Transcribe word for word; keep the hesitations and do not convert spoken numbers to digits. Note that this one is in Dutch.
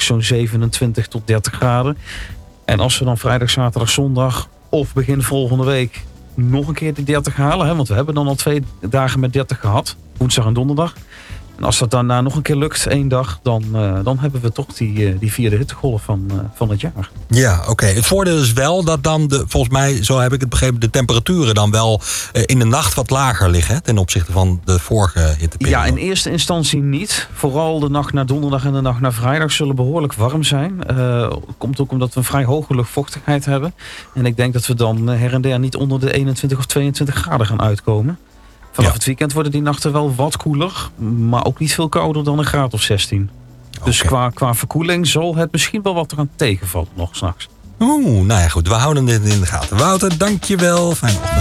zo'n zevenentwintig tot dertig graden. En als we dan vrijdag, zaterdag, zondag of begin volgende week nog een keer die dertig halen. Hè, want we hebben dan al twee dagen met dertig gehad. Woensdag en donderdag. En als dat daarna nog een keer lukt, één dag, dan, uh, dan hebben we toch die, uh, die vierde hittegolf van, uh, van het jaar. Ja, oké. Okay. Het voordeel is wel dat dan, de, volgens mij, zo heb ik het begrepen, de temperaturen dan wel uh, in de nacht wat lager liggen, hè, ten opzichte van de vorige hitteperiode. Ja, in eerste instantie niet. Vooral de nacht naar donderdag en de nacht naar vrijdag zullen behoorlijk warm zijn. Uh, komt ook omdat we een vrij hoge luchtvochtigheid hebben. En ik denk dat we dan her en der niet onder de eenentwintig of tweeëntwintig graden gaan uitkomen. Vanaf ja. het weekend worden die nachten wel wat koeler, maar ook niet veel kouder dan een graad of zestien. Dus okay. qua, qua verkoeling zal het misschien wel wat eraan tegenvallen nog s'nachts. Oeh, nou ja goed, we houden dit in de gaten. Wouter, dank je wel. Fijne ochtend.